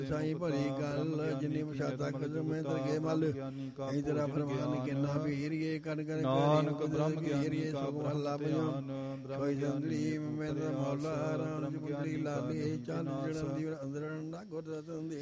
ਸਾਈ ਭਲੀ ਗੱਲ ਜਿਨੀ ਮੁਸ਼ਾਦਾ ਕਦਰ ਮੈਂ ਦਰਗੇ ਮਲ ਐ ਤੇਰਾ ਫਰਮਾਨ ਕਿੰਨਾ ਭੀਰੀਏ ਕਨ ਕਰ ਨਾਨਕ ਬ੍ਰਹਮ ਗਿਆਨੀ ਸੁਖ ਅੱਲਾ ਭਜਨ ਕੋਈ ਜੰਦਲੀ ਮੈਂ ਮੌਲਾ ਰਾਮ ਜੁਗਲੀ ਲਾਲੇ ਚੰਨ ਜਨਮ ਦੀ ਅੰਦਰ ਨਾ ਗੁਰਦਤ